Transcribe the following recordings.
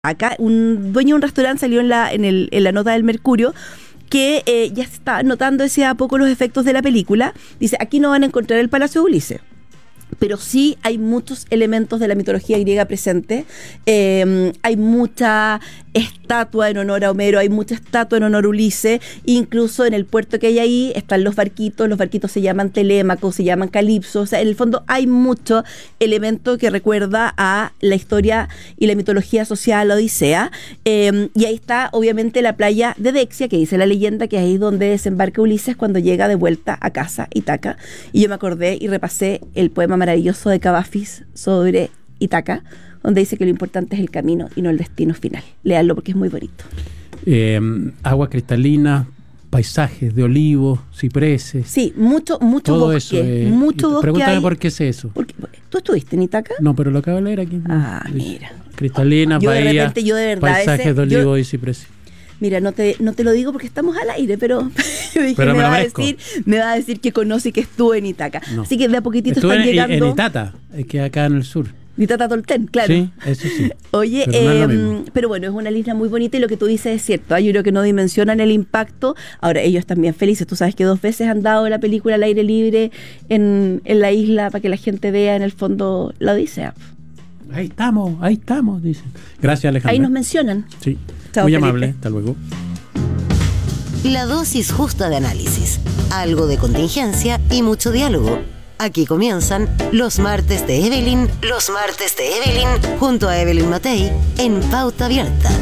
Acá un dueño de un restaurante salió en la nota del Mercurio que ya se está notando ese a poco los efectos de la película. Dice, aquí no van a encontrar el Palacio de Ulises, pero sí hay muchos elementos de la mitología griega presente. Hay mucha estatua en honor a Homero, hay mucha estatua en honor a Ulises, incluso en el puerto que hay ahí están los barquitos se llaman Telémaco, se llaman Calipso, o sea, en el fondo hay mucho elemento que recuerda a la historia y la mitología asociada a la Odisea, y ahí está obviamente la playa de Dexia, que dice la leyenda que ahí es donde desembarca Ulises cuando llega de vuelta a casa, Ítaca, y yo me acordé y repasé el poema maravilloso de Cavafis sobre Ítaca, donde dice que lo importante es el camino y no el destino final. Léanlo porque es muy bonito. Agua cristalina, paisajes de olivos, cipreses. Sí, mucho todo bosque. Eso, mucho bosque. Pregúntame hay. por qué es eso. Porque, ¿tú estuviste en Ítaca? No, pero lo acabo de leer aquí. Ah, mira. Cristalina, bahía, yo de verdad, paisajes de olivos y cipreses. Mira, no te lo digo porque estamos al aire, pero yo dije, pero me va a decir que conoce y que estuvo en Ítaca. No. Así que de a poquitito estuve están llegando. En Itata, que acá en el sur. Itata Tolten, claro. Sí, eso sí. Oye, pero bueno, es una isla muy bonita y lo que tú dices es cierto. Yo creo que no dimensionan el impacto. Ahora, ellos están bien felices. Tú sabes que 2 veces han dado la película al aire libre en la isla para que la gente vea en el fondo la Odisea. Ahí estamos, dicen. Gracias, Alejandra. Ahí nos mencionan. Sí, chao, muy Felipe. amable. Hasta luego. La dosis justa de análisis, algo de contingencia y mucho diálogo. Aquí comienzan los martes de Evelyn, junto a Evelyn Matei, en Pauta Abierta.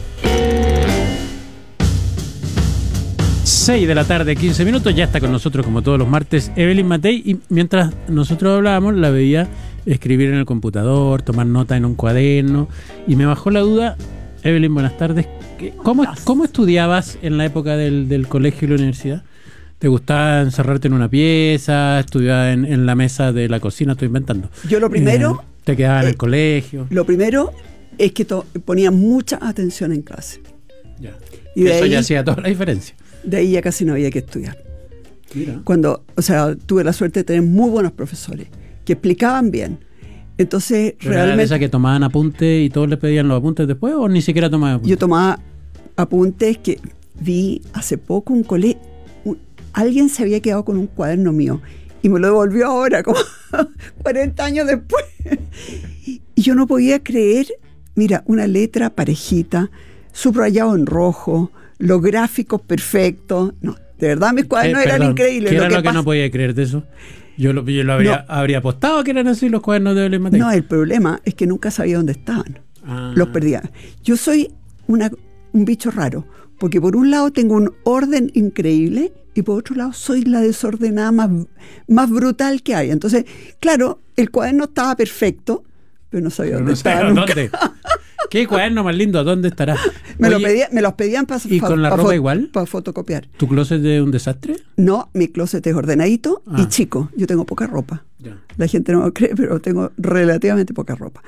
6 de la tarde, 15 minutos, ya está con nosotros como todos los martes Evelyn Matei, y mientras nosotros hablábamos la veía escribir en el computador, tomar nota en un cuaderno, y me bajó la duda. Evelyn, buenas tardes. ¿Cómo estudiabas en la época del colegio y la universidad? ¿Te gustaba encerrarte en una pieza? ¿Estudiabas en la mesa de la cocina? Estoy inventando. Yo lo primero... ¿Te quedabas en el colegio? Lo primero es que ponía mucha atención en clase. Ya. Y eso ya hacía toda la diferencia. De ahí ya casi no había que estudiar. Mira. Tuve la suerte de tener muy buenos profesores que explicaban bien. Entonces, ¿Pero realmente... era esa que tomaban apuntes y todos les pedían los apuntes después o ni siquiera tomaban apuntes? Yo tomaba apuntes que vi hace poco un colegio. Alguien se había quedado con un cuaderno mío y me lo devolvió ahora, como 40 años después. Y yo no podía creer, mira, una letra parejita, subrayado en rojo, los gráficos perfectos. No, de verdad mis cuadernos eran increíbles. ¿Qué era lo que no podía creer de eso? Yo habría apostado que eran así los cuadernos de Evelyn Matei. No, el problema es que nunca sabía dónde estaban. Los perdía. Yo soy un bicho raro, porque por un lado tengo un orden increíble y por otro lado soy la desordenada más brutal que hay. Entonces, claro, el cuaderno estaba perfecto, pero no sabía dónde estaba nunca. ¿Dónde? ¿Qué cuaderno más lindo? ¿Dónde estará? Me los pedían para ¿Y con la ropa igual? Para fotocopiar. ¿Tu closet es un desastre? No, mi closet es ordenadito y chico. Yo tengo poca ropa. Ya. La gente no me cree, pero tengo relativamente poca ropa.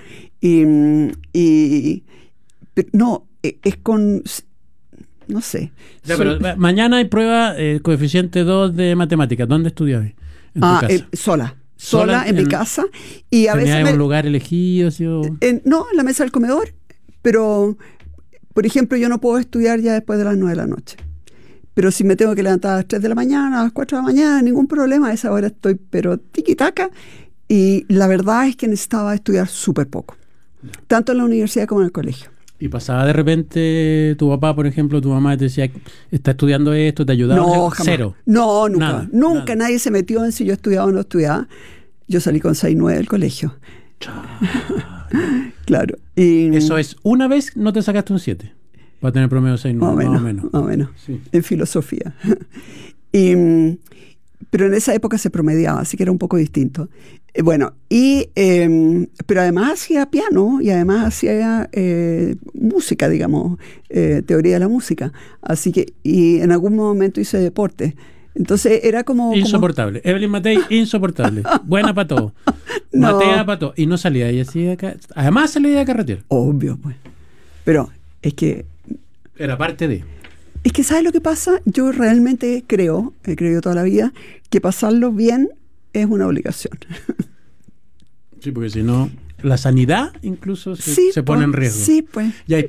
No, es con... No sé. Ya, pero mañana hay prueba coeficiente 2 de matemáticas. ¿Dónde estudiabas? ¿En tu casa? Sola en mi casa. Y a veces un lugar elegido? ¿Sí, o? No, en la mesa del comedor. Pero, por ejemplo, yo no puedo estudiar ya después de las 9 de la noche. Pero si me tengo que levantar a las 3 de la mañana, a las 4 de la mañana, ningún problema. A esa hora estoy, pero tiquitaca. Y la verdad es que necesitaba estudiar súper poco. Tanto en la universidad como en el colegio. ¿Y pasaba de repente tu papá, por ejemplo, tu mamá te decía, está estudiando esto, te ayudaba? No, jamás. Cero. No, nunca. Nunca nadie se metió en si yo estudiaba o no estudiaba. Yo salí con 6.9 del colegio. Claro. Y eso es, una vez no te sacaste un 7. Va a tener promedio 6.9, más o menos. Sí. En filosofía. Pero en esa época se promediaba, así que era un poco distinto. Pero además hacía piano y además hacía música, digamos, teoría de la música. Así que, y en algún momento hice deporte. Entonces era como... Insoportable. Evelyn Matei, insoportable. Buena para todo. No. Matea para todo. Y no salía. Y así acá. Además salía de carretera. Obvio, pues. Pero es que... Era parte de... Es que ¿sabes lo que pasa? Yo realmente he creído toda la vida, que pasarlo bien es una obligación. Sí, porque si no... la sanidad incluso se Sí, pone en pues, riesgo. sí, pues. Ya,